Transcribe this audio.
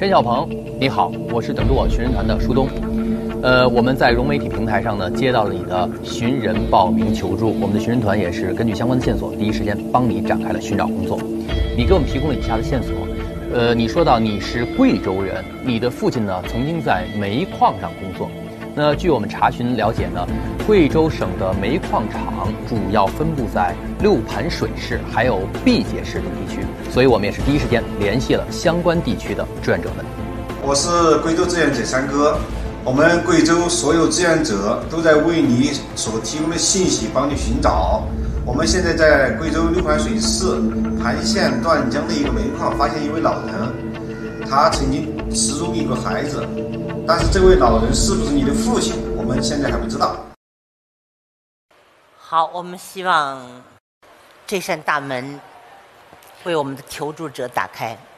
申小鹏，你好，我是等着我寻人团的舒东。我们在融媒体平台上呢接到了你的寻人报名求助，我们的寻人团也是根据相关的线索，第一时间帮你展开了寻找工作。你给我们提供了以下的线索，你说到你是贵州人，你的父亲呢曾经在煤矿上工作。那据我们查询了解呢，贵州省的煤矿厂主要分布在六盘水市还有毕节市等地区，所以我们也是第一时间联系了相关地区的志愿者们。 我是贵州志愿者三哥，我们贵州所有志愿者都在为你所提供的信息帮你寻找。我们现在在贵州六盘水市盘县段江的一个煤矿发现一位老人，他曾经失踪一个孩子，但是这位老人是不是你的父亲，我们现在还不知道。 好，我们希望这扇大门为我们的求助者打开。